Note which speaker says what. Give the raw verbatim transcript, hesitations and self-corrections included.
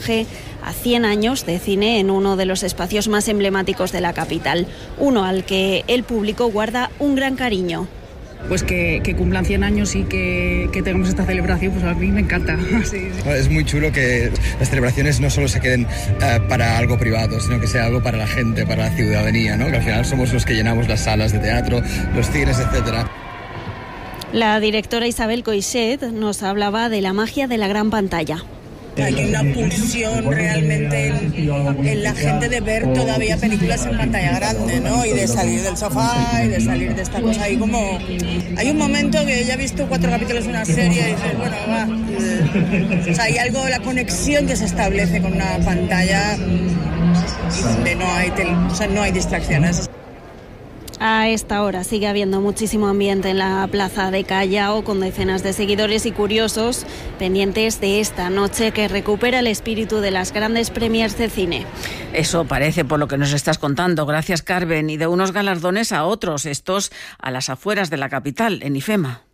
Speaker 1: homenaje a cien años de cine en uno de los espacios más emblemáticos de la capital, uno al que el público guarda un gran cariño.
Speaker 2: Pues que, que cumplan cien años y que, que tengamos esta celebración, pues a mí me encanta. Sí, sí.
Speaker 3: Es muy chulo que las celebraciones no solo se queden uh, para algo privado, sino que sea algo para la gente, para la ciudadanía, ¿no? Que al final somos los que llenamos las salas de teatro, los cines, etcétera.
Speaker 1: La directora Isabel Coixet nos hablaba de la magia de la gran pantalla.
Speaker 4: Hay una pulsión realmente en, en la gente de ver todavía películas en pantalla grande, ¿no? Y de salir del sofá y de salir de esta cosa. Hay como... Hay un momento que ya he visto cuatro capítulos de una serie y dices, bueno, va... Eh, o sea, hay algo, la conexión que se establece con una pantalla y donde no hay, tel, o sea, no hay distracciones.
Speaker 1: A esta hora sigue habiendo muchísimo ambiente en la plaza de Callao, con decenas de seguidores y curiosos pendientes de esta noche que recupera el espíritu de las grandes premiers de cine.
Speaker 5: Eso parece, por lo que nos estás contando. Gracias, Carmen. Y de unos galardones a otros, estos a las afueras de la capital, en IFEMA.